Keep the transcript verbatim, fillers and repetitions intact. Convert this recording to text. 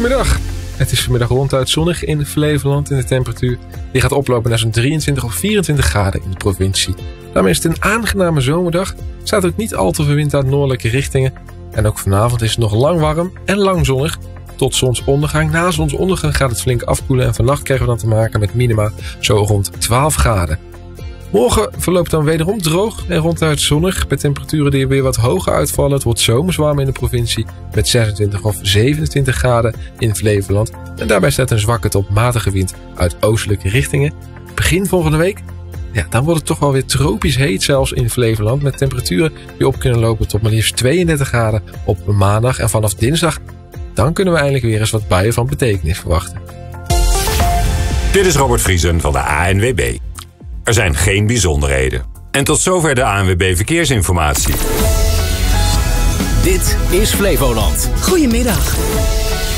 Goedemiddag. Het is vanmiddag ronduit zonnig in Flevoland en de temperatuur die gaat oplopen naar zo'n drieëntwintig of vierentwintig graden in de provincie. Daarmee is het een aangename zomerdag. Er staat ook niet al te veel wind uit noordelijke richtingen. En ook vanavond is het nog lang warm en lang zonnig. Tot zonsondergang. Na zonsondergang gaat het flink afkoelen en vannacht krijgen we dan te maken met minima zo rond twaalf graden. Morgen verloopt dan wederom droog en ronduit zonnig. Met temperaturen die weer wat hoger uitvallen. Het wordt zomers warm in de provincie met zesentwintig of zevenentwintig graden in Flevoland. En daarbij staat een zwakke tot matige wind uit oostelijke richtingen. Begin volgende week, ja, dan wordt het toch wel weer tropisch heet zelfs in Flevoland. Met temperaturen die op kunnen lopen tot maar liefst tweeëndertig graden op maandag. En vanaf dinsdag, dan kunnen we eindelijk weer eens wat buien van betekenis verwachten. Dit is Robert Vriesen van de A N W B. Er zijn geen bijzonderheden. En tot zover de A N W B Verkeersinformatie. Dit is Flevoland. Goedemiddag.